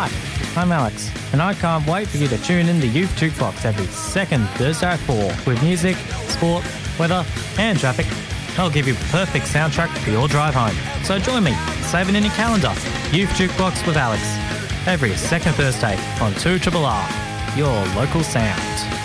Hi, I'm Alex, and I can't wait for you to tune in to Youth Jukebox every second Thursday at 4 with music, sport, weather, and traffic. I'll give you the perfect soundtrack for your drive home. So join me, save it in your calendar. Youth Jukebox with Alex, every second Thursday on 2RRR, your local sound.